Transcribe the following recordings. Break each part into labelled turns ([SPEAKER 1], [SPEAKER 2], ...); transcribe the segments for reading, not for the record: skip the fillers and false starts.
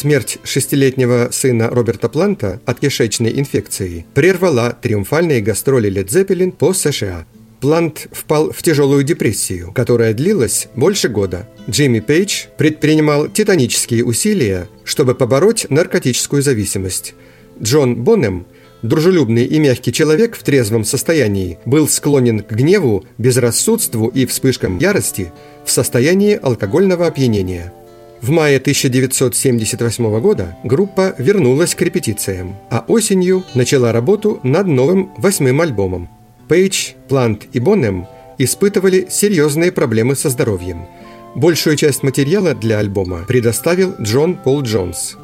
[SPEAKER 1] Смерть 6-летнего сына Роберта Планта от кишечной инфекции прервала триумфальные гастроли Led Zeppelin по США. Плант впал в тяжелую депрессию, которая длилась больше года. Джимми Пейдж предпринимал титанические усилия, чтобы побороть наркотическую зависимость. Джон Бонем, дружелюбный и мягкий человек в трезвом состоянии, был склонен к гневу, безрассудству и вспышкам ярости в состоянии алкогольного опьянения. В мае 1978 года группа вернулась к репетициям, а осенью начала работу над новым 8-м альбомом. Пейдж, Плант и Бонем испытывали серьезные проблемы со здоровьем. Большую часть материала для альбома предоставил Джон Пол Джонс.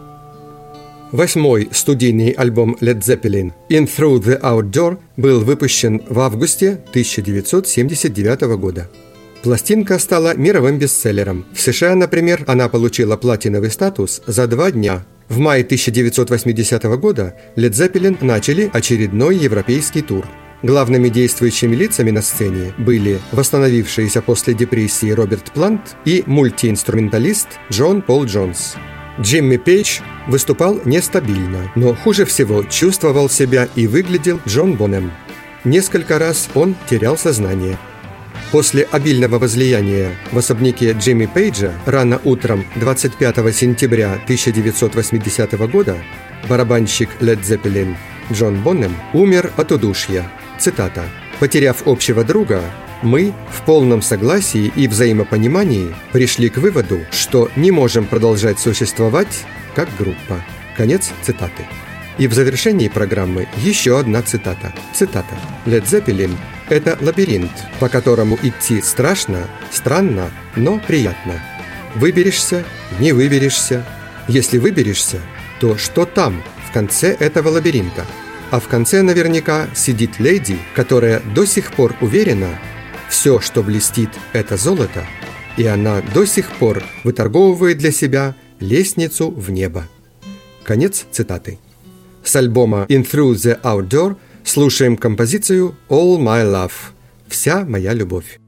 [SPEAKER 1] 8-й студийный альбом Led Zeppelin «In Through the Outdoor» был выпущен в августе 1979 года. Пластинка стала мировым бестселлером. В США, например, она получила платиновый статус за 2 дня. В мае 1980 года Led Zeppelin начали очередной европейский тур. Главными действующими лицами на сцене были восстановившийся после депрессии Роберт Плант и мультиинструменталист Джон Пол Джонс. Джимми Пейдж выступал нестабильно, но хуже всего чувствовал себя и выглядел Джон Бонем. Несколько раз он терял сознание. После обильного возлияния в особняке Джимми Пейджа рано утром 25 сентября 1980 года барабанщик Led Zeppelin Джон Бонем умер от удушья. Цитата: «Потеряв общего друга, мы в полном согласии и взаимопонимании пришли к выводу, что не можем продолжать существовать как группа». Конец цитаты. И в завершении программы еще одна цитата. Цитата: «Led Zeppelin – это лабиринт, по которому идти страшно, странно, но приятно. Выберешься, не выберешься. Если выберешься, то что там, в конце этого лабиринта? А в конце наверняка сидит леди, которая до сих пор уверена, все, что блестит, это золото, и она до сих пор выторговывает для себя лестницу в небо». Конец цитаты. С альбома «In Through the Outdoor» слушаем композицию «All My Love» – «Вся моя любовь».